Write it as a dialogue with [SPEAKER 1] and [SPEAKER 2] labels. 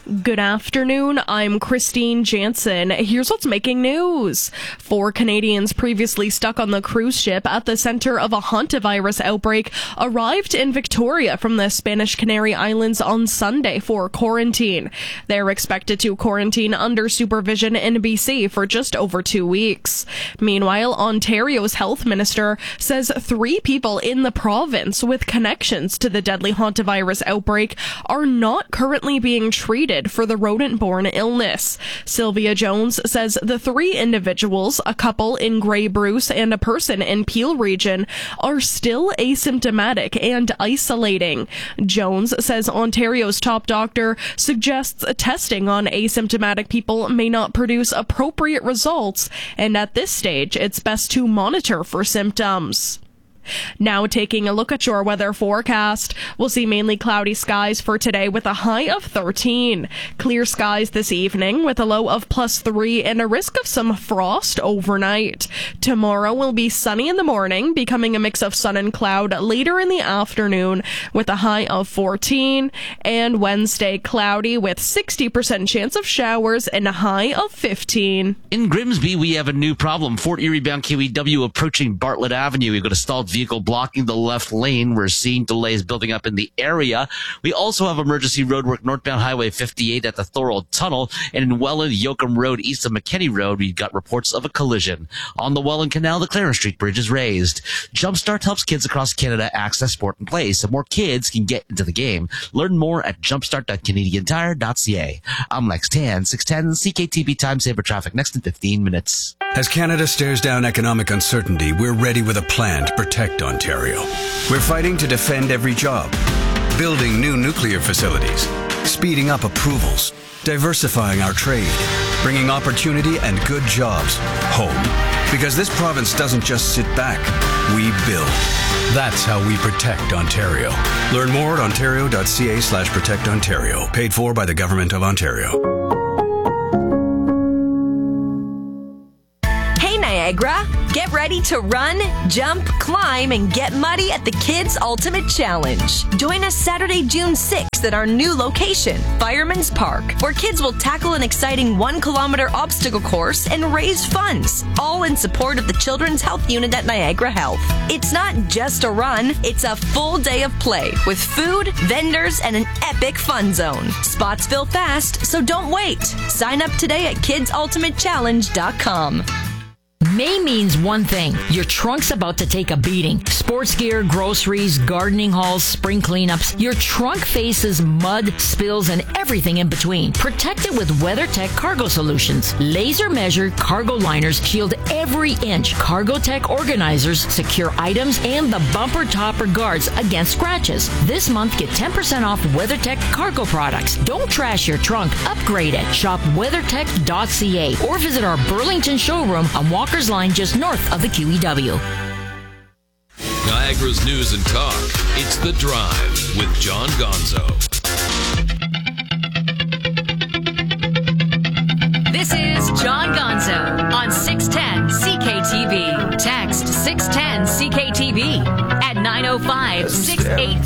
[SPEAKER 1] Good afternoon, I'm Christine Jansen. Here's what's making news. 4 Canadians previously stuck on the cruise ship at the center of a hantavirus outbreak arrived in Victoria from the Spanish Canary Islands on Sunday for quarantine. They're expected to quarantine under supervision in BC for just over 2 weeks. Meanwhile, Ontario's health minister says 3 people in the province with connections to the deadly hantavirus outbreak are not currently being treated for the rodent-borne illness. Sylvia Jones says the 3 individuals, a couple in Grey Bruce and a person in Peel region, are still asymptomatic and isolating. Jones says Ontario's top doctor suggests testing on asymptomatic people may not produce appropriate results, and at this stage, it's best to monitor for symptoms. Now taking a look at your weather forecast. We'll see mainly cloudy skies for today with a high of 13. Clear skies this evening with a low of +3 and a risk of some frost overnight. Tomorrow will be sunny in the morning, becoming a mix of sun and cloud later in the afternoon with a high of 14. And Wednesday cloudy with 60% chance of showers and a high of 15.
[SPEAKER 2] In Grimsby, we have a new problem. Fort Erie bound KEW approaching Bartlett Avenue. We've got a stalled vehicle blocking the left lane. We're seeing delays building up in the area. We also have emergency roadwork northbound Highway 58 at the Thorold Tunnel, and in Welland, Yoakum Road east of McKinney Road, we've got reports of a collision. On the Welland Canal, the Clarence Street Bridge is raised. Jumpstart helps kids across Canada access sport and play so more kids can get into the game. Learn more at jumpstart.canadiantire.ca. I'm Lex Tan, 610 CKTB Time Saver Traffic next in 15 minutes.
[SPEAKER 3] As Canada stares down economic uncertainty, we're ready with a plan to protect Ontario. We're fighting to defend every job, building new nuclear facilities, speeding up approvals, diversifying our trade, bringing opportunity and good jobs home. Because this province doesn't just sit back, we build. That's how we protect Ontario. Learn more at ontario.ca/protectontario. Paid for by the Government of Ontario.
[SPEAKER 4] Niagara, get ready to run, jump, climb, and get muddy at the Kids Ultimate Challenge. Join us Saturday, June 6th at our new location, Fireman's Park, where kids will tackle an exciting 1-kilometer obstacle course and raise funds, all in support of the Children's Health Unit at Niagara Health. It's not just a run, it's a full day of play with food, vendors, and an epic fun zone. Spots fill fast, so don't wait. Sign up today at kidsultimatechallenge.com.
[SPEAKER 5] May means one thing. Your trunk's about to take a beating. Sports gear, groceries, gardening hauls, spring cleanups. Your trunk faces mud, spills, and everything in between. Protect it with WeatherTech Cargo Solutions. Laser-measured cargo liners shield every inch. CargoTech organizers secure items and the bumper topper guards against scratches. This month, get 10% off WeatherTech cargo products. Don't trash your trunk. Upgrade it. Shop weathertech.ca or visit our Burlington showroom on Walker's Line just north of the QEW.
[SPEAKER 6] Niagara's news and talk. It's The Drive with John Gonzo.
[SPEAKER 7] This is John Gonzo on 610 CKTV. Text 610 CKTV at 905-688